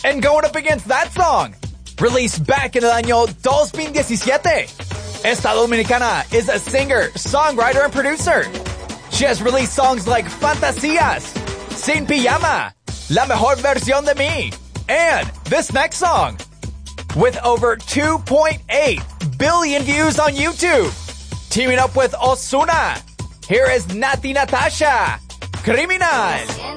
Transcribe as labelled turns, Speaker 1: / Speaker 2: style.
Speaker 1: And going up against that song, released back in el año 2017, esta dominicana is a singer, songwriter, and producer. She has released songs like Fantasías, Sin Pijama, La Mejor Versión de Mí, and this next song. With over 2.8 billion views on YouTube, teaming up with Ozuna, here is Nati Natasha, Criminal.